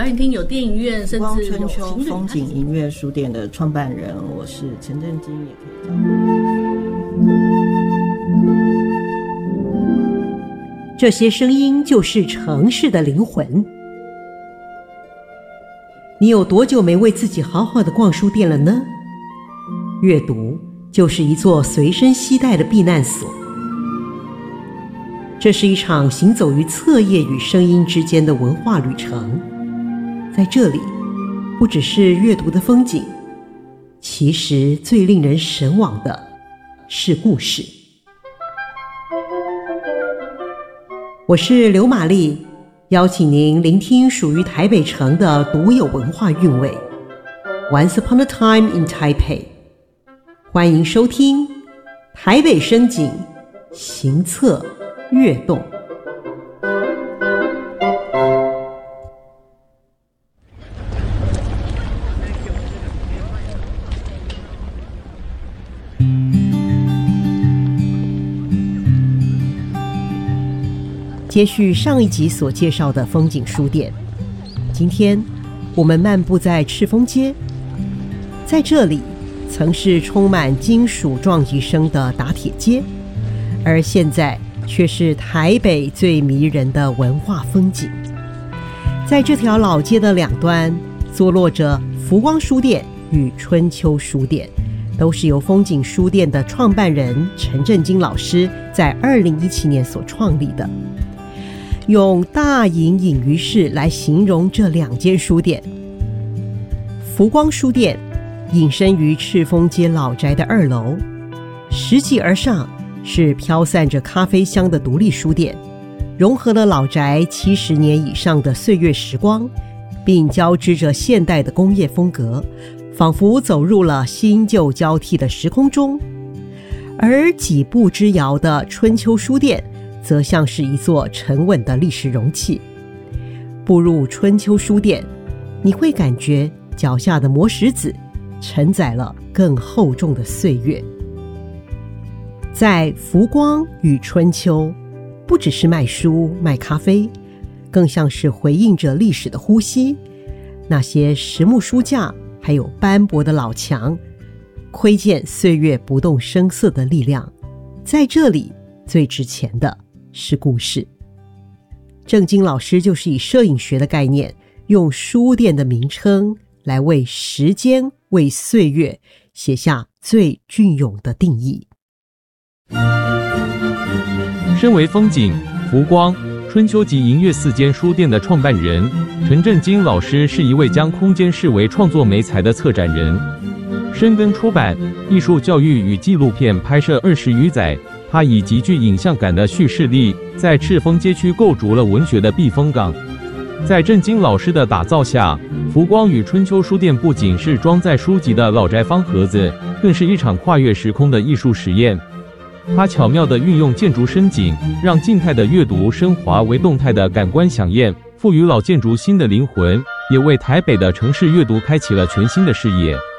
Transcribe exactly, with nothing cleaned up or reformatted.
影厅，有电影院，甚至有光春秋情侣风景音乐书店的创办人，我是陈正金，也可以叫我。 这些声音就是城市的灵魂。你有多久没为自己好好的逛书店了呢？阅读就是一座随身携带的避难所。这是一场行走于册页与声音之间的文化旅程。在这里，不只是阅读的风景，其实最令人神往的是故事。我是刘玛丽，邀请您聆听属于台北城的独有文化韵味。Once upon a time in Taipei， 欢迎收听台北声景行册跃动。接续上一集所介绍的风景书店，今天我们漫步在赤峰街，在这里曾是充满金属撞击声的打铁街，而现在却是台北最迷人的文化风景。在这条老街的两端，坐落着福光书店与春秋书店，都是由风景书店的创办人陈正金老师在二零一七年所创立的。用大隐隐于市来形容这两间书店。福光书店隐身于赤峰街老宅的二楼，拾级而上是飘散着咖啡香的独立书店，融合了老宅七十年以上的岁月时光，并交织着现代的工业风格，仿佛走入了新旧交替的时空中。而几步之遥的春秋书店则像是一座沉稳的历史容器。步入春秋书店，你会感觉脚下的磨石子承载了更厚重的岁月。在福光与春秋，不只是卖书卖咖啡，更像是回应着历史的呼吸。那些实木书架还有斑驳的老墙，窥见岁月不动声色的力量。在这里最值钱的是故事。正金老师就是以摄影学的概念，用书店的名称来为时间为岁月写下最隽永的定义。 身为风景、福光、春秋及银月四间书店的创办人，陈正金老师是一位将空间视为创作媒材的策展人。深耕出版、艺术教育与纪录片拍摄二十余载，他以极具影像感的叙事力，在赤峰街区构筑了文学的避风港。在正金老师的打造下，福光与春秋书店不仅是装载书籍的老宅方盒子，更是一场跨越时空的艺术实验。他巧妙地运用建筑深景，让静态的阅读升华为动态的感官飨宴，赋予老建筑新的灵魂，也为台北的城市阅读开启了全新的视野。